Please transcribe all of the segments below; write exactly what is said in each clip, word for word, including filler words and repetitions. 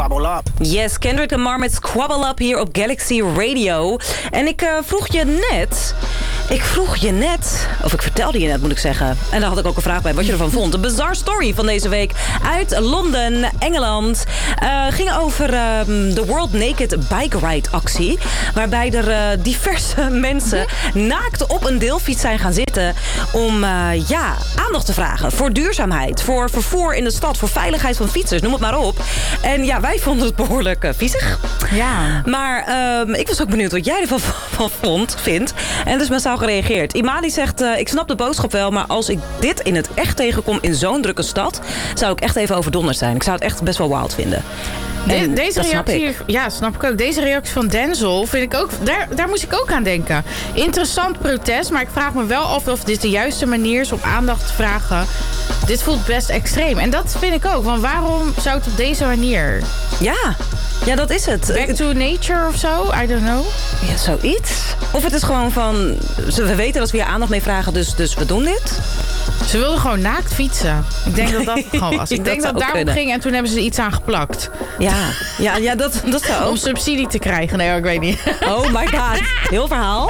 Squabble Up. Yes, Kendrick Lamar met Squabble Up hier op Galaxy Radio. En ik uh, vroeg je net... Ik vroeg je net... Of ik vertelde je net, moet ik zeggen. En daar had ik ook een vraag bij, wat je ervan vond. De bizarre story van deze week uit Londen, Engeland. Uh, ging over uh, de World Naked Bike Ride actie. Waarbij er uh, diverse mensen naakt op een deelfiets zijn gaan zitten. Om uh, ja, aandacht te vragen voor duurzaamheid. Voor vervoer in de stad. Voor veiligheid van fietsers. Noem het maar op. En ja, wij vonden het behoorlijk uh, viezig. Ja. Maar uh, ik was ook benieuwd wat jij ervan van vond, vindt. En dus massaal gereageerd. Imani zegt, uh, ik snap de boodschap wel, maar als ik dit in het echt tegenkom in zo'n drukke stad, zou ik echt even overdonderd zijn. Ik zou het echt best wel wild vinden. De, deze reactie, snap ik. ja, snap ik ook. Deze reactie van Denzel vind ik ook, daar, daar moest ik ook aan denken. Interessant protest, maar ik vraag me wel af of dit de juiste manier is om aandacht te vragen. Dit voelt best extreem. En dat vind ik ook. Want waarom zou het op deze manier? Ja, ja, dat is het. Back to nature of zo? I don't know. Ja, zoiets. Of het is gewoon van, we weten dat we hier aandacht mee vragen, dus, dus we doen dit. Ze wilden gewoon naakt fietsen. Ik denk dat dat het gewoon was. Ik denk dat dat het daarom kunnen. ging en toen hebben ze er iets aan geplakt. Ja, ja, ja dat, dat zou ook. Om subsidie te krijgen. Nee, ik weet niet. Oh my god. Heel verhaal.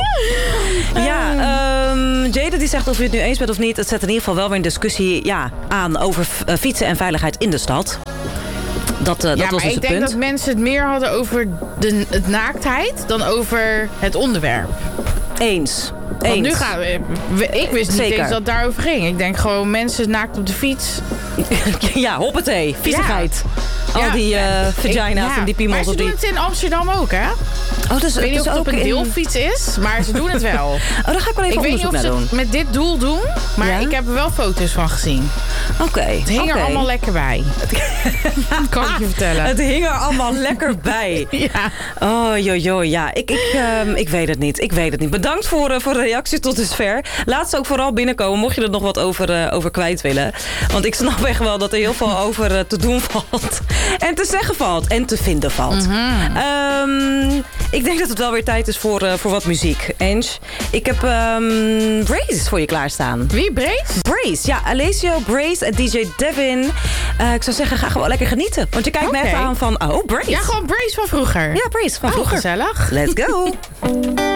Ja, um, Jade die zegt of je het nu eens bent of niet. Het zet in ieder geval wel weer een discussie ja, aan over uh, fietsen en veiligheid in de stad. Dat, uh, dat ja, was maar dus ik het denk punt. dat mensen het meer hadden over de het naaktheid dan over het onderwerp. Eens. Want Eens. nu gaan we, ik wist niet Zeker. eens dat het daarover ging. Ik denk gewoon mensen naakt op de fiets. Ja, hoppatee. Viezigheid. Al Ja. die uh, vagina's Ik- ja. en die piemels. Maar ze op doen die... het in Amsterdam ook, hè? Oh, dus, Ik weet niet dus of het op ook een in- deelfiets is, maar ze doen het wel. Oh, daar ga ik wel even Ik weet niet onderzoek of naar ze doen. het met dit doel doen, maar Ja? ik heb er wel foto's van gezien. Oké. Okay. Het hing okay. er allemaal lekker bij. kan ik je vertellen. Het hing er allemaal lekker bij. Ja. Oh, jojo, ja. Ik, ik, um, ik weet het niet. Ik weet het niet. Bedankt voor, uh, voor de reactie tot dusver. Laat ze ook vooral binnenkomen, mocht je er nog wat over, uh, over kwijt willen. Want ik snap echt wel dat er heel veel over uh, te doen valt. En te zeggen valt. En te vinden valt. Mm-hmm. Um, ik denk dat het wel weer tijd is voor, uh, voor wat muziek. Ange, ik heb um, Brace voor je klaarstaan. Wie, Brace? Brace, ja. Alessio, Brace en D J Devin. Uh, ik zou zeggen, ga gewoon lekker genieten. Want je kijkt okay. me even aan van, oh, Brace. Ja, gewoon Brace van vroeger. Ja, Brace van oh, vroeger. Gezellig. Let's go.